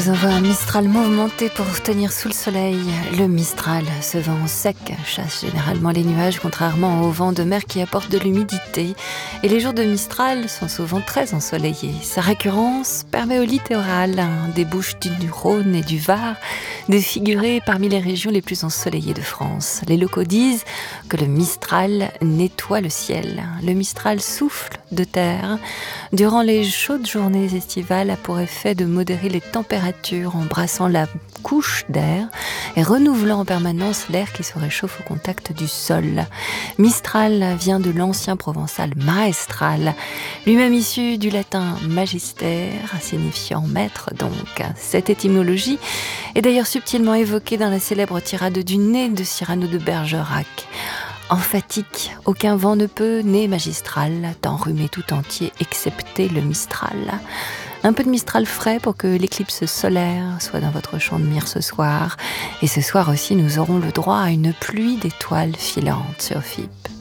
Nous avons un Mistral mouvementé pour tenir sous le soleil. Le Mistral, ce vent sec, chasse généralement les nuages, contrairement au vent de mer qui apporte de l'humidité. Et les jours de Mistral sont souvent très ensoleillés. Sa récurrence permet au littoral, des Bouches du Rhône et du Var, de figurer parmi les régions les plus ensoleillées de France. Les locaux disent que le Mistral nettoie le ciel. Le Mistral souffle de terre. Durant les chaudes journées estivales, a pour effet de modérer les températures en brassant la couche d'air et renouvelant en permanence l'air qui se réchauffe au contact du sol. Mistral vient de l'ancien provençal maestral, lui-même issu du latin magister, signifiant maître donc. Cette étymologie est d'ailleurs subtilement évoquée dans la célèbre tirade du nez de Cyrano de Bergerac. Emphatique, aucun vent ne peut, né magistral, t'enrhumer tout entier, excepté le Mistral. Un peu de Mistral frais pour que l'éclipse solaire soit dans votre champ de mire ce soir. Et ce soir aussi, nous aurons le droit à une pluie d'étoiles filantes sur FIP.